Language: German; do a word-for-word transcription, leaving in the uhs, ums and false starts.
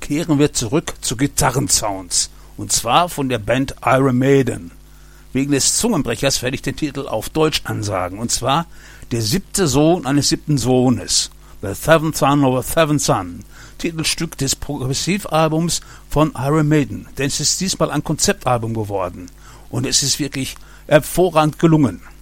kehren wir zurück zu Gitarrensounds. Und zwar von der Band Iron Maiden. Wegen des Zungenbrechers werde ich den Titel auf Deutsch ansagen. Und zwar Der siebte Sohn eines siebten Sohnes. The Seventh Son of a Seventh Son. Titelstück des Progressivalbums von Iron Maiden. Denn es ist diesmal ein Konzeptalbum geworden. Und es ist wirklich hervorragend gelungen.